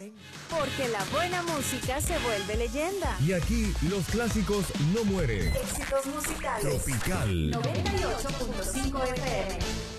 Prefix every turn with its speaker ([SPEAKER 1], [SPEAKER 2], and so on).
[SPEAKER 1] Porque la buena música se vuelve leyenda.
[SPEAKER 2] Y aquí los clásicos no mueren.
[SPEAKER 1] Éxitos musicales.
[SPEAKER 2] Tropical
[SPEAKER 1] 98.5 FM.